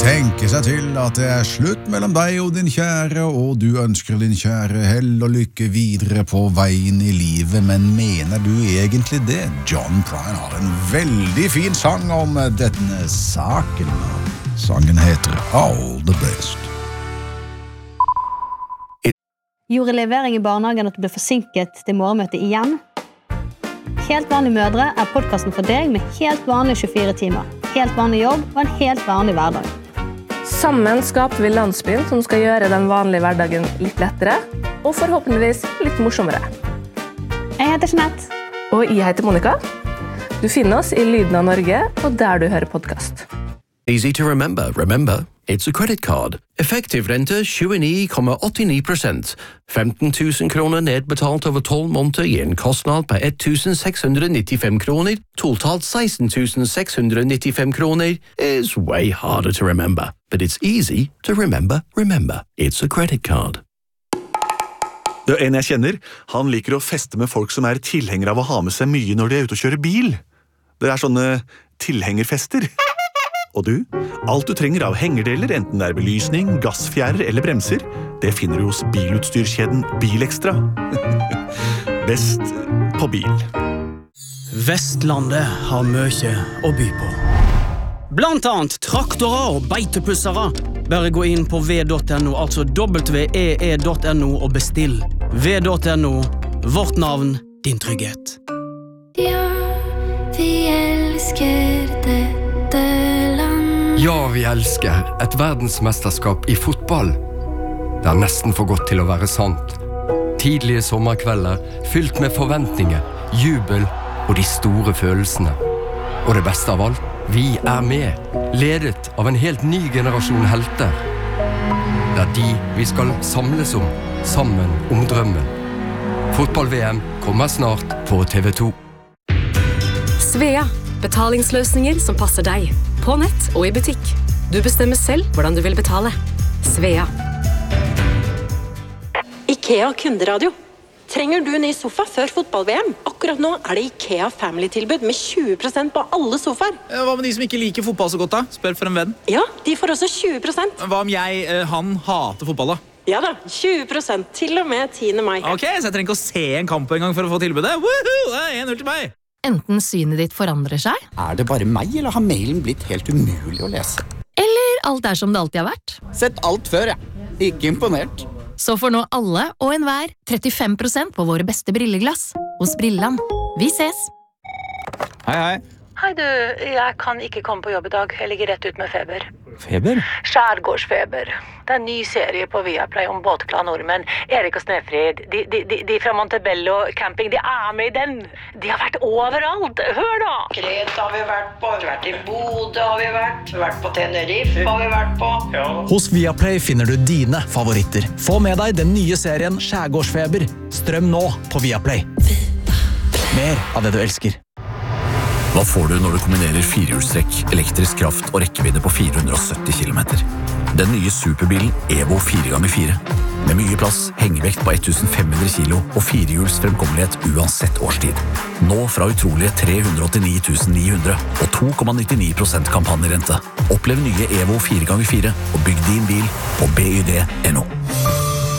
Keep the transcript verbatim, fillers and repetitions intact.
tenke seg til at det er slutt mellom deg og din kjære, og du ønsker din kjære hell og lykke videre på veien i livet, men mener du egentlig det? John Prine har en veldig fin sang om denne saken. Sangen heter All the Best. Gjorde levering i barnehagen at du ble forsinket til morgenmøtet igjen? Helt vanlige mødre er podcasten for deg med helt vanlige tjuefire timer, helt vanlig jobb og en helt vanlig hverdag. Sammen skaper vi landsbyen som skal gjøre den vanlige hverdagen litt lettere, og forhåpentligvis litt morsommere. Jeg heter Jeanette. Og jeg heter Monica. Du finner oss i Lyden av Norge, og der du hører podcast. Easy to remember. Remember, it's a credit card. Effektiv rente tjueni komma åttini prosent. femten tusen kroner nedbetalt over tolv måneder i en kostnad på ett tusen seks hundre nittifem kroner. Totalt seksten tusen seks hundre nittifem kroner is way harder to remember. But it's easy to remember. Remember, it's a credit card. Det er en jeg kjenner. Han liker å feste med folk som er tilhengere av å ha med seg mye når de er ute og kjører bil. Det er sånne tilhengerfester. Og du? Alt du trenger av hengerdeler, enten det er belysning, gassfjærer eller bremser, det finner du hos bilutstyrkjeden Bilekstra. Best på bil. Vestlandet har mye å by på. Blant annet traktorer og beitepussere. Bare gå inn på v punktum no, altså w e e punktum no og bestill. v punktum no, vårt navn, din trygghet. Ja, vi elsker dette land. Ja, vi elsker et verdensmesterskap i fotball. Det er nesten for godt til å være sant. Tidlige sommerkvelder, fylt med forventninger, jubel og de store følelsene. Og det beste av alt, vi er med, ledet av en helt ny generasjon helter. Det er de vi skal samles om, sammen om drømmen. Fotball-V M kommer snart på T V to. Svea, betalingsløsninger som passer deg, på nett og i butikk. Du bestemmer selv hvordan du vil betale. Svea. IKEA kunderadio. Trenger du ny sofa før fotball-V M? Akkurat nå er det IKEA Family-tilbud med tjue prosent på alle sofaer. Hva med de som ikke liker fotball så godt da? Spør for en venn. Ja, de får også tjue prosent. Hva om jeg, han, hater fotball da? Ja da, tjue prosent til og med tiende mai. Ok, så jeg trenger ikke å se en kamp en gang for å få tilbudet. Woohoo! Det er en null til meg. Enten synet ditt forandrer seg. Er det bare meg, eller har mailen blitt helt umulig å lese? Eller alt er som det alltid har vært. Sett alt før, ja. Ikke imponert. Så får nå alle og enhver trettifem prosent på våre beste brilleglass. Hos Brilland. Vi ses! Hei, hei. Hei du, jeg kan ikke komme på jobb i dag. Jeg ligger rett ut med feber. Feber? Skjærgårdsfeber. Det er en ny serie på Viaplay om båtglade nordmenn. Erik og Snefrid, de, de, de, de fra Montebello camping, de er med i den. De har vært overalt. Hør da! Kreta har vi vært på, vi har vært i Bodø har vi vært, vi har vært på Tenerife har vi vært på. Ja. Hos Viaplay finner du dine favoritter. Få med deg den nye serien Skjærgårdsfeber. Strøm nå på Viaplay. Mer av det du elsker. Hva får du når du kombinerer firehjulstrekk, elektrisk kraft og rekkevidde på fire hundre og sytti kilometer? Den nye superbilen Evo fire ganger fire. Med mye plass, hengevekt på tusen fem hundre kilo og firehjuls fremkommelighet uansett årstid. Nå fra utrolige tre hundre og åttini tusen ni hundre og to komma nittini prosent kampanjerente. Opplev nye Evo fire ganger fire og bygg din bil på B Y D punktum no.